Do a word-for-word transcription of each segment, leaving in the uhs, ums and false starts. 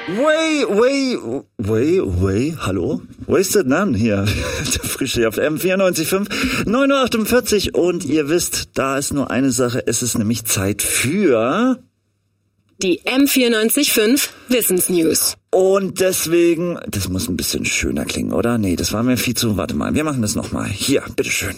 Way, way, way, way, hallo? Wasted None hier, der Frische auf M vierundneunzig Komma fünf, neun Uhr achtundvierzig und ihr wisst, da ist nur eine Sache, es ist nämlich Zeit für... Die M vierundneunzig Komma fünf Wissensnews. Und deswegen, das muss ein bisschen schöner klingen, oder? Nee, das war mir viel zu, warte mal, wir machen das nochmal. Hier, bitteschön.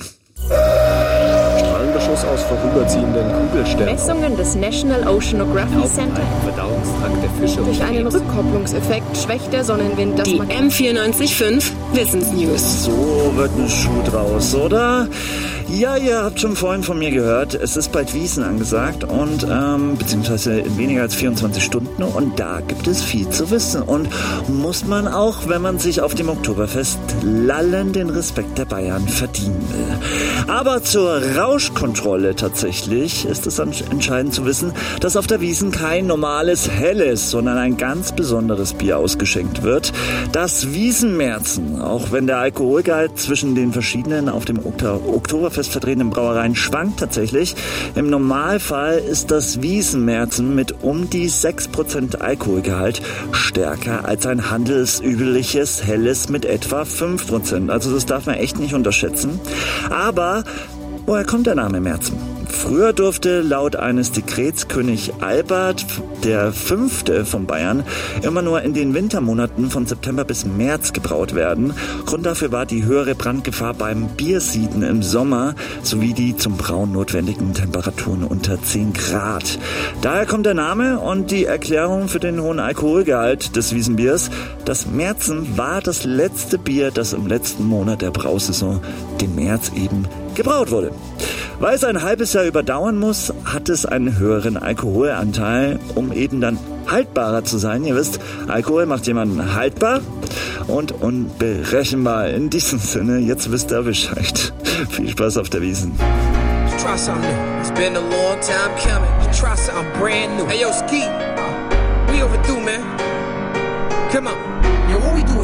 Strahlenbeschuss aus vorüberziehenden Kugelsternen. Messungen des National Oceanography Center. Verdauungstrakt der Fische. Durch einen Rückkopplungseffekt schwächt der Sonnenwind das Die M vierundneunzig Komma fünf Wissensnews. So wird ein Schuh draus, oder? Ja, ihr habt schon vorhin von mir gehört, es ist bald Wiesn angesagt und ähm, beziehungsweise in weniger als vierundzwanzig Stunden und da gibt es viel zu wissen und muss man auch, wenn man sich auf dem Oktoberfest lallen den Respekt der Bayern verdienen will. Aber zur Rauschkontrolle tatsächlich ist es entscheidend zu wissen, dass auf der Wiesn kein normales Helles, sondern ein ganz besonderes Bier ausgeschenkt wird. Das Wiesenmärzen, auch wenn der Alkoholgehalt zwischen den verschiedenen auf dem Oktoberfest vertretenen Brauereien schwankt tatsächlich. Im Normalfall ist das Wiesenmärzen mit um die sechs Prozent Alkoholgehalt stärker als ein handelsübliches Helles mit etwa fünf Prozent. Also das darf man echt nicht unterschätzen. Aber woher kommt der Name Märzen? Früher durfte laut eines Dekrets König Albert der Fünfte von Bayern immer nur in den Wintermonaten von September bis März gebraut werden. Grund dafür war die höhere Brandgefahr beim Biersieden im Sommer sowie die zum Brauen notwendigen Temperaturen unter zehn Grad. Daher kommt der Name und die Erklärung für den hohen Alkoholgehalt des Wiesenbiers. Das Märzen war das letzte Bier, das im letzten Monat der Brausaison, dem März eben, gebraut wurde. Weil es ein halbes Jahr überdauern muss, hat es einen höheren Alkoholanteil, um eben dann haltbarer zu sein. Ihr wisst, Alkohol macht jemanden haltbar und unberechenbar. In diesem Sinne, jetzt wisst ihr Bescheid. Viel Spaß auf der Wiesn. Try something new. It's been a long time coming. Try something brand new. Hey yo, Ski, we overdue, man. Come on. Yo, what we do